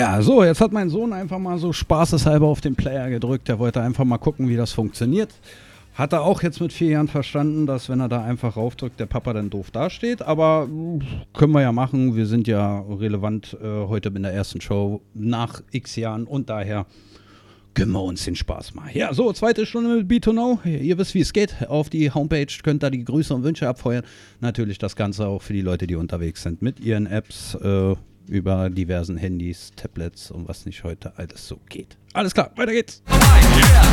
Ja, so, jetzt hat mein Sohn einfach mal so spaßeshalber auf den Player gedrückt. Der wollte einfach mal gucken, wie das funktioniert. Hat er auch jetzt mit 4 Jahren verstanden, dass wenn er da einfach raufdrückt, der Papa dann doof dasteht. Aber können wir ja machen. Wir sind ja relevant heute in der ersten Show nach x Jahren. Und daher gönnen wir uns den Spaß mal. Ja, so, zweite Stunde mit B2Know. Ihr wisst, wie es geht. Auf die Homepage könnt ihr die Grüße und Wünsche abfeuern. Natürlich das Ganze auch für die Leute, die unterwegs sind. Mit ihren Apps, über diversen Handys, Tablets und was nicht heute alles so geht. Alles klar, weiter geht's.